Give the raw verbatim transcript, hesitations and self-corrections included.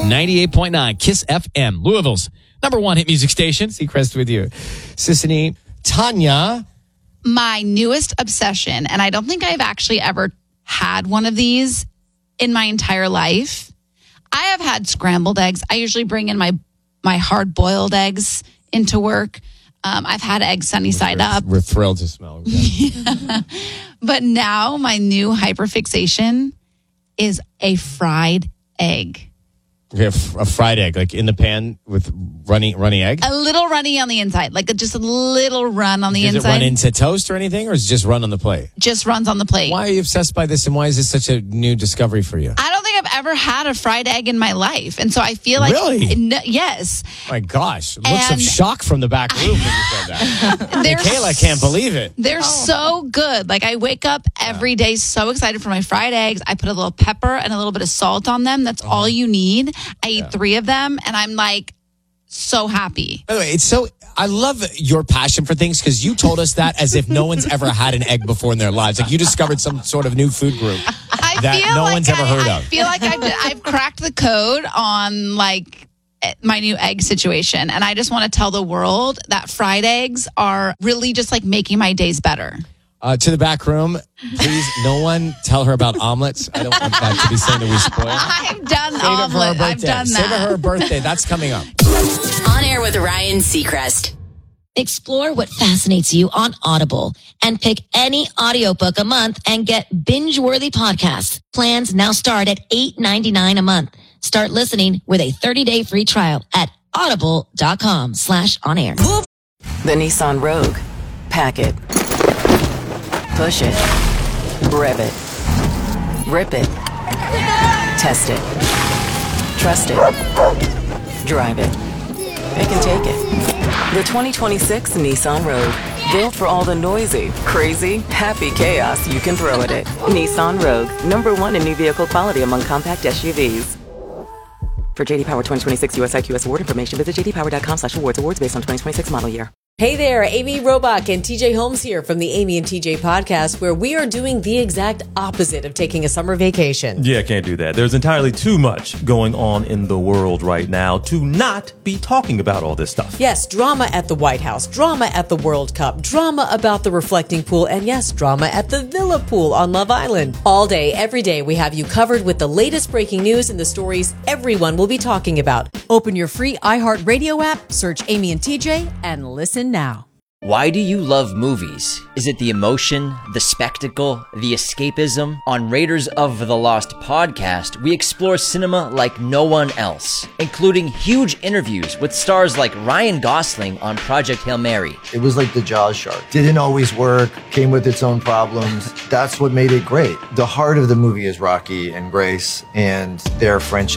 ninety-eight point nine Kiss F M, Louisville's number one hit music station. Seacrest with you. Sissany, Tanya. My newest obsession, and I don't think I've actually ever had one of these in my entire life. I have had scrambled eggs. I usually bring in my my hard-boiled eggs into work. Um, I've had eggs sunny side we're, up. We're thrilled to smell. Yeah. But now my new hyperfixation is a fried egg. Okay, a fried egg, like in the pan with runny runny egg? A little runny on the inside, like a, just a little run on the Does inside. Does it run into toast or anything, or is it just run on the plate? Just runs on the plate. Why are you obsessed by this, and why is this such a new discovery for you? I don't think I've ever had a fried egg in my life, and so I feel like... Really? N- yes. My gosh, looks of And- shock from the back room when you said that. They're Michaela can't believe it. They're so good. Like, I wake up every day so excited for my fried eggs. I put a little pepper and a little bit of salt on them. That's all you need. I eat three of them, and I'm like so happy. By the way, it's so I love your passion for things, because you told us that as if no one's ever had an egg before in their lives. Like you discovered some sort of new food group I that feel no like one's ever I, heard I of. feel like I've, I've cracked the code on like my new egg situation, and I just want to tell the world that fried eggs are really just like making my days better. Uh, to the back room, please. No one tell her about omelets. I don't want that to be something that we spoil. I've done Save it for her omelet. I've birthday. done Save it that. for her birthday. That's coming up. On Air with Ryan Seacrest. Explore what fascinates you on Audible and pick any audiobook a month and get binge-worthy podcasts. Plans now start at eight ninety-nine a month. Start listening with a thirty-day free trial at audible.com slash on air. The Nissan Rogue. Pack it. Push it. Rev it. Rip it. Test it. Trust it. Drive it. It can take it. The twenty twenty-six Nissan Rogue. Built for all the noisy, crazy, happy chaos you can throw at it. Nissan Rogue. Number one in new vehicle quality among compact S U Vs. For J D Power twenty twenty-six U S I Q S award information, visit jdpower.com slash awards. Awards based on twenty twenty-six model year. Hey there, Amy Robach and T J Holmes here from the Amy and T J podcast, where we are doing the exact opposite of taking a summer vacation. Yeah, can't do that. There's entirely too much going on in the world right now to not be talking about all this stuff. Yes, drama at the White House, drama at the World Cup, drama about the reflecting pool, and yes, drama at the Villa Pool on Love Island. All day, every day, we have you covered with the latest breaking news and the stories everyone will be talking about. Open your free iHeartRadio app, search Amy and T J, and listen now. Why do you love movies? Is it the emotion, the spectacle, the escapism? On Raiders of the Lost podcast, we explore cinema like no one else, including huge interviews with stars like Ryan Gosling on Project Hail Mary. It was like the Jaws shark. Didn't always work, came with its own problems. That's what made it great. The heart of the movie is Rocky and Grace and their friendship.